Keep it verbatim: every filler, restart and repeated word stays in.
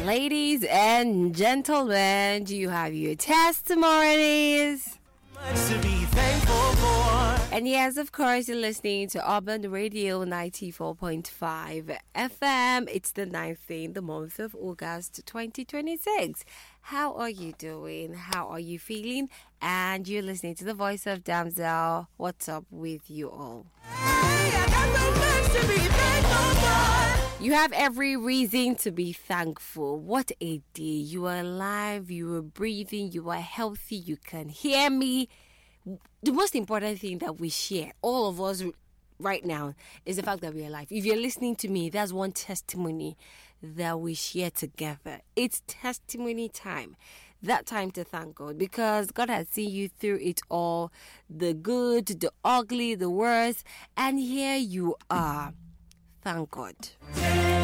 Ladies and gentlemen, do you have your testimonies? Much to be thankful for. And yes, of course, you're listening to Urban Radio ninety-four point five F M. It's the ninth day in the month of August twenty twenty-six. How are you doing? How are you feeling? And you're listening to the voice of Damsel. What's up with you all? Hey, I got so much to be thankful for. You have every reason to be thankful. What a day. You are alive, you are breathing, you are healthy, you can hear me. The most important thing that we share, all of us right now, is the fact that we are alive. If you're listening to me, that's one testimony that we share together. It's testimony time. That time to thank God, because God has seen you through it all, the good, the ugly, the worst, and here you are. Thank God.